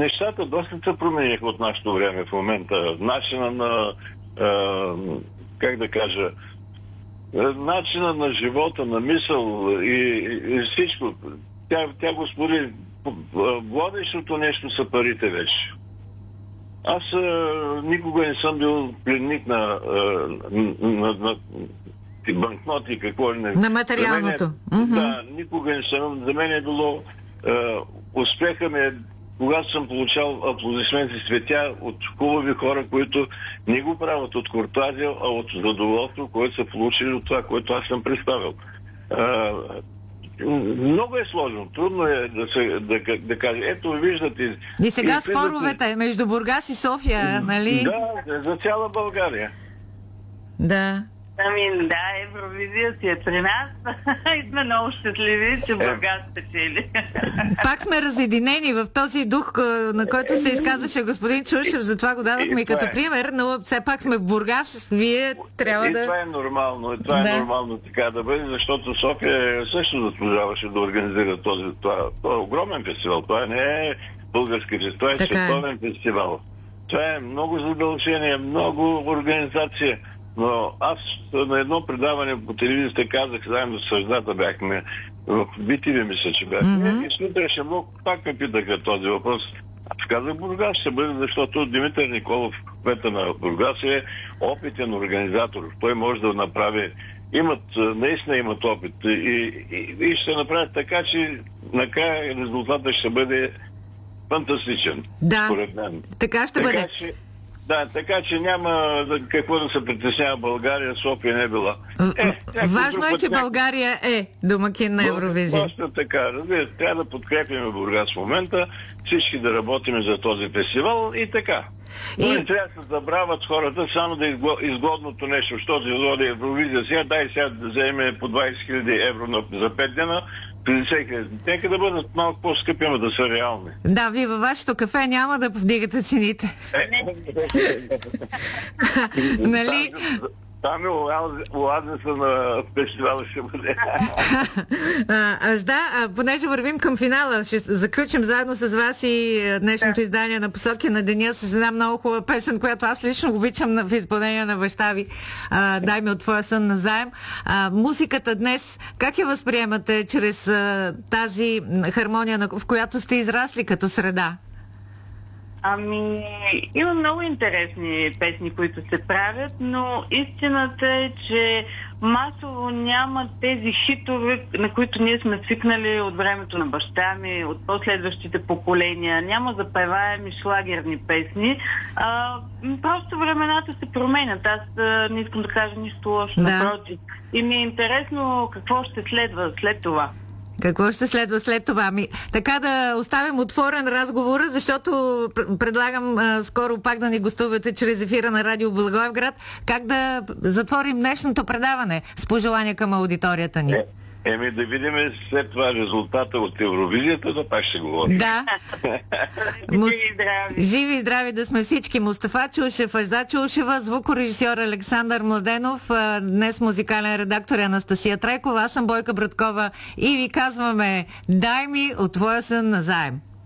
нещата доста се промениха от нашето време в момента. Начина на, как да кажа, начина на живота, на мисъл и всичко. Тя го спори. Водещото нещо са парите вече. Аз никога не съм бил пленник на банкноти, какво ли не. На материалното. Да, никога не съм. За мен е било успеха ми, когато съм получал аплодисменти, цветя от хубави хора, които не го правят от куртуазия, а от задоволство, което са получили от това, което аз съм представил. Много е сложно. Трудно е да кажа. Ето, виждате. И сега споровете между Бургас и София, нали? Да, за цяла България. Да. Ами да, Евровизия си е при нас и сме много щастливи, че Бургас спечели. Пак сме разединени в този дух, на който се изказваше господин Чушев, затова го дадохме и като пример, но все пак сме в Бургас, вие трябва да... И това е нормално, е нормално така да бъде, защото София също заслужаваше да организира това е огромен фестивал, това не е български фестивал, това е световен фестивал. Това е много задължение, много организация. Но аз на едно предаване по телевизията казах, заедно с Съждата бяхме, в BTV мисля, че бяхме, и следваше блок, пак ме питаха този въпрос. Аз казах, Бургас ще бъде, защото Димитър Николов, кмета на Бургас, е опитен организатор. Той може да направи, наистина имат опит и ще направят така, че накрая резултатът ще бъде фантастичен. Да, според мен. Така ще бъде. Да, така че няма какво да се притеснява България, София не е била. Важно е, че България е домакин на Евровизия. Точно така, разбира, трябва да подкрепим Бургас в момента, всички да работим за този фестивал и така. Но не трябва да се забравят хората само да изгодното нещо, защото изгоди Евровизия сега, сега да вземе по 20 000 евро за 5 дена, 50 000. Нека да бъдат малко по-скъпи, но да са реални. Да, вие във вашето кафе няма да повдигате цените. Нали? Там е оазиса на фестивала ще бъде. Понеже вървим към финала, ще заключим заедно с вас и днешното издание на Посоки на деня с една много хубава песен, която аз лично обичам в изпълнение на баща ви. Дай ми от твоя сън назаем. Музиката днес, как я възприемате чрез тази хармония, в която сте израсли като среда? Ами, има много интересни песни, които се правят, но истината е, че масово няма тези хитове, на които ние сме свикнали от времето на баща ми, от последващите поколения. Няма запеваеми шлагерни песни. Просто времената се променят. Аз не искам да кажа нищо лошо, напротив. И ми е интересно какво ще следва след това. Какво ще следва след това? Така да оставим отворен разговор, защото предлагам скоро пак да ни гостувате чрез ефира на Радио Благоевград. Как да затворим днешното предаване с пожелания към аудиторията ни? Да видим след това резултата от Евровизията, да пак ще говорим. Да. Живи и здрави. Живи и здрави да сме всички. Мустафа Чушев, Ажда Чушева, звукорежисьор Александър Младенов, днес музикален редактор Анастасия Трайкова, аз съм Бойка Браткова и ви казваме: дай ми от твоя сън назаем.